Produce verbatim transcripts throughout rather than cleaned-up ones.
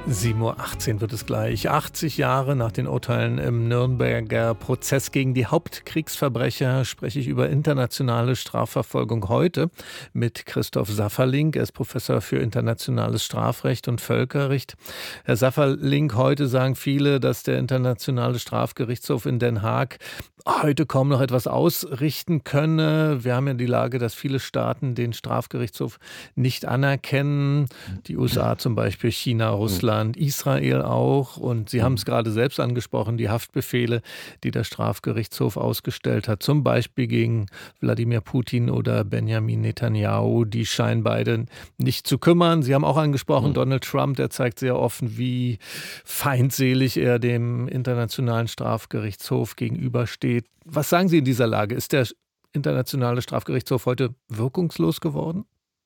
sieben Uhr achtzehn wird es gleich. achtzig Jahre nach den Urteilen im Nürnberger Prozess gegen die Hauptkriegsverbrecher spreche ich über internationale Strafverfolgung heute mit Christoph Safferling. Er ist Professor für internationales Strafrecht und Völkerrecht. Herr Safferling, heute sagen viele, dass der Internationale Strafgerichtshof in Den Haag heute kaum noch etwas ausrichten könne. Wir haben ja die Lage, dass viele Staaten den Strafgerichtshof nicht anerkennen. Die U S A zum Beispiel, China, Russland, Israel auch. Und Sie haben es gerade selbst angesprochen, die Haftbefehle, die der Strafgerichtshof ausgestellt hat, zum Beispiel gegen Wladimir Putin oder Benjamin Netanyahu, die scheinen beide nicht zu kümmern. Sie haben auch angesprochen, Donald Trump, der zeigt sehr offen, wie feindselig er dem Internationalen Strafgerichtshof gegenübersteht. Was sagen Sie in dieser Lage? Ist der Internationale Strafgerichtshof heute wirkungslos geworden?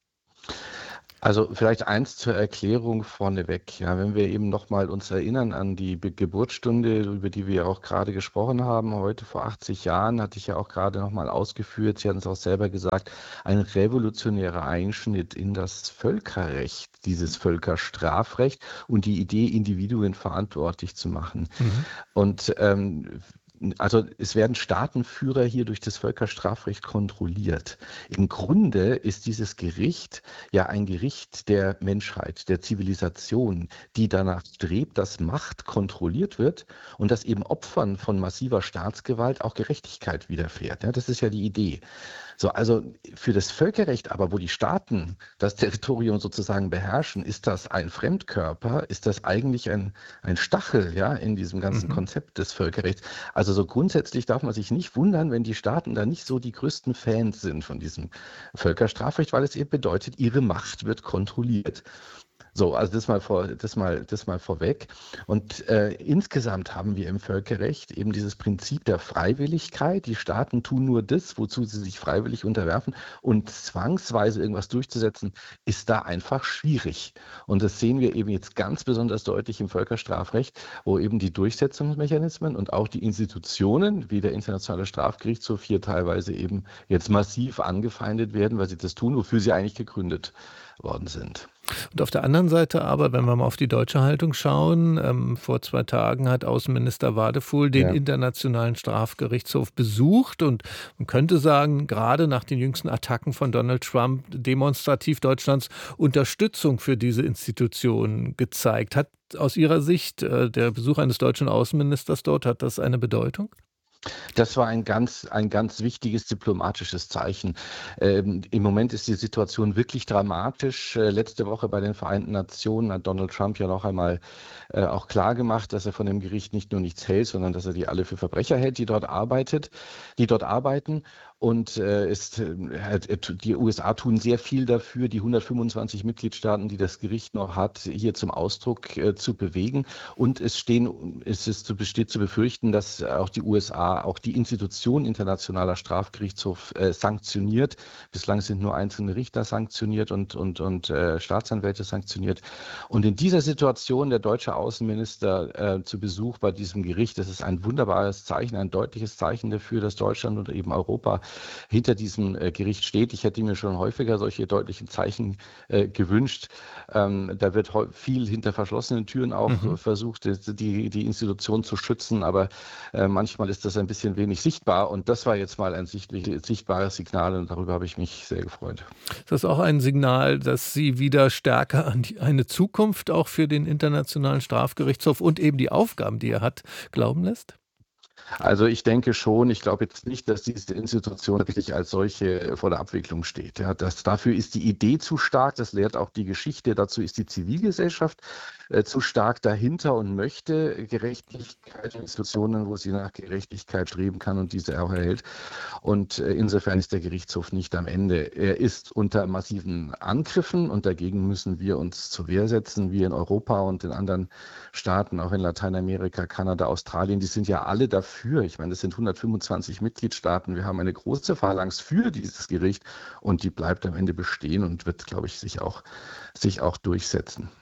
Also vielleicht eins zur Erklärung vorneweg. Ja, wenn wir eben nochmal uns erinnern an die Be- Geburtsstunde, über die wir auch gerade gesprochen haben, heute vor achtzig Jahren, hatte ich ja auch gerade nochmal ausgeführt, Sie hatten es auch selber gesagt, ein revolutionärer Einschnitt in das Völkerrecht, dieses Völkerstrafrecht und die Idee, Individuen verantwortlich zu machen. Mhm. Und ähm, also es werden Staatenführer hier durch das Völkerstrafrecht kontrolliert. Im Grunde ist dieses Gericht ja ein Gericht der Menschheit, der Zivilisation, die danach strebt, dass Macht kontrolliert wird und dass eben Opfern von massiver Staatsgewalt auch Gerechtigkeit widerfährt. Ja, das ist ja die Idee. So, also für das Völkerrecht aber, wo die Staaten das Territorium sozusagen beherrschen, ist das ein Fremdkörper, ist das eigentlich ein, ein Stachel, ja, in diesem ganzen Mhm. Konzept des Völkerrechts. Also so grundsätzlich darf man sich nicht wundern, wenn die Staaten da nicht so die größten Fans sind von diesem Völkerstrafrecht, weil es eben bedeutet, ihre Macht wird kontrolliert. So, also das mal vor, das mal, das mal vorweg. Und äh, insgesamt haben wir im Völkerrecht eben dieses Prinzip der Freiwilligkeit. Die Staaten tun nur das, wozu sie sich freiwillig unterwerfen. Und zwangsweise irgendwas durchzusetzen, ist da einfach schwierig. Und das sehen wir eben jetzt ganz besonders deutlich im Völkerstrafrecht, wo eben die Durchsetzungsmechanismen und auch die Institutionen, wie der Internationale Strafgerichtshof, hier teilweise eben jetzt massiv angefeindet werden, weil sie das tun, wofür sie eigentlich gegründet worden sind. Und auf der anderen Seite aber, wenn wir mal auf die deutsche Haltung schauen, ähm, vor zwei Tagen hat Außenminister Wadefuhl den Ja. Internationalen Strafgerichtshof besucht und man könnte sagen, gerade nach den jüngsten Attacken von Donald Trump demonstrativ Deutschlands Unterstützung für diese Institution gezeigt. Hat aus Ihrer Sicht äh, der Besuch eines deutschen Außenministers dort, hat das eine Bedeutung? Das war ein ganz, ein ganz wichtiges diplomatisches Zeichen. Ähm, Im Moment ist die Situation wirklich dramatisch. Äh, letzte Woche bei den Vereinten Nationen hat Donald Trump ja noch einmal äh, auch klar gemacht, dass er von dem Gericht nicht nur nichts hält, sondern dass er die alle für Verbrecher hält, die dort arbeitet, die dort arbeiten. Und äh, ist, äh, die U S A tun sehr viel dafür, die hundertfünfundzwanzig Mitgliedstaaten, die das Gericht noch hat, hier zum Ausdruck äh, zu bewegen. Und es, stehen, es ist zu, besteht zu befürchten, dass auch die U S A, auch die Institution Internationaler Strafgerichtshof äh, sanktioniert. Bislang sind nur einzelne Richter sanktioniert und, und, und äh, Staatsanwälte sanktioniert. Und in dieser Situation der deutsche Außenminister äh, zu Besuch bei diesem Gericht, das ist ein wunderbares Zeichen, ein deutliches Zeichen dafür, dass Deutschland und eben Europa hinter diesem äh, Gericht steht. Ich hätte mir schon häufiger solche deutlichen Zeichen äh, gewünscht. Ähm, da wird viel hinter verschlossenen Türen auch Mhm. äh, versucht, die, die Institution zu schützen, aber äh, manchmal ist das ein bisschen wenig sichtbar und das war jetzt mal ein sichtlich, sichtbares Signal und darüber habe ich mich sehr gefreut. Ist das auch ein Signal, dass Sie wieder stärker an die, eine Zukunft auch für den Internationalen Strafgerichtshof und eben die Aufgaben, die er hat, glauben lässt? Also ich denke schon, ich glaube jetzt nicht, dass diese Institution wirklich als solche vor der Abwicklung steht. Ja, das, dafür ist die Idee zu stark, das lehrt auch die Geschichte, dazu ist die Zivilgesellschaft äh, zu stark dahinter und möchte Gerechtigkeit in Institutionen, wo sie nach Gerechtigkeit streben kann und diese auch erhält. Und äh, insofern ist der Gerichtshof nicht am Ende. Er ist unter massiven Angriffen und dagegen müssen wir uns zur Wehr setzen, wir in Europa und in anderen Staaten, auch in Lateinamerika, Kanada, Australien, die sind ja alle dafür. Ich meine, das sind hundertfünfundzwanzig Mitgliedstaaten. Wir haben eine große Phalanx für dieses Gericht und die bleibt am Ende bestehen und wird, glaube ich, sich auch, sich auch durchsetzen.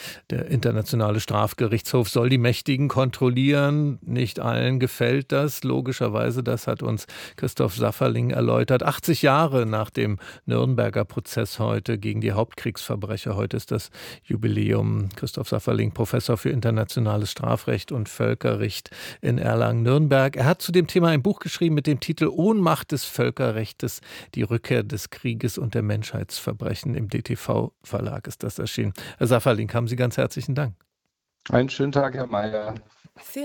Der Internationale Strafgerichtshof soll die Mächtigen kontrollieren. Nicht allen gefällt das, logischerweise. Das hat uns Christoph Safferling erläutert. achtzig Jahre nach dem Nürnberger Prozess heute gegen die Hauptkriegsverbrecher. Heute ist das Jubiläum. Christoph Safferling, Professor für internationales Strafrecht und Völkerrecht in Erlangen-Nürnberg. Er hat zu dem Thema ein Buch geschrieben mit dem Titel Ohnmacht des Völkerrechtes, die Rückkehr des Krieges und der Menschheitsverbrechen. Im D T V-Verlag ist das erschienen. Herr Safferling, haben Sie ganz herzlichen Dank. Einen schönen Tag, Herr Mayer.